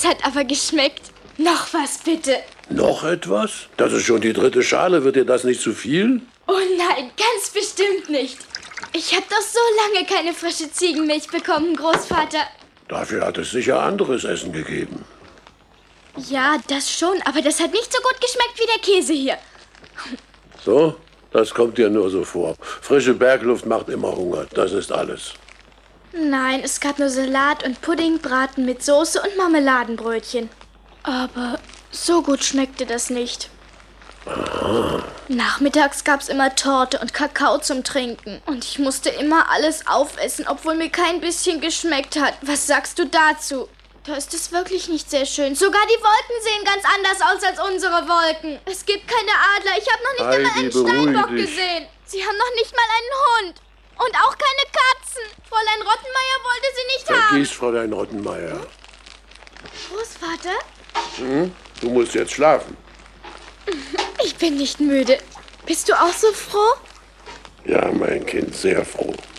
hat aber geschmeckt. Noch was, bitte. Noch etwas? Das ist schon die 3. Schale. Wird dir das nicht zu viel? Oh nein, ganz bestimmt nicht. Ich habe doch so lange keine frische Ziegenmilch bekommen, Großvater. Dafür hat es sicher anderes Essen gegeben. Ja, das schon, aber das hat nicht so gut geschmeckt wie der Käse hier. So, das kommt dir nur so vor. Frische Bergluft macht immer Hunger, das ist alles. Nein, es gab nur Salat und Puddingbraten mit Soße und Marmeladenbrötchen. Aber so gut schmeckte das nicht. Aha. Nachmittags gab's immer Torte und Kakao zum Trinken. Und ich musste immer alles aufessen, obwohl mir kein bisschen geschmeckt hat. Was sagst du dazu? Da ist es wirklich nicht sehr schön. Sogar die Wolken sehen ganz anders aus als unsere Wolken. Es gibt keine Adler. Ich habe noch nicht einmal einen Steinbock gesehen. Sie haben noch nicht mal einen Hund. Und auch keine Katzen. Fräulein Rottenmeier wollte sie nicht haben. Vergiss Fräulein Rottenmeier. Großvater? Du musst jetzt schlafen. Ich bin nicht müde. Bist du auch so froh? Ja, mein Kind, sehr froh.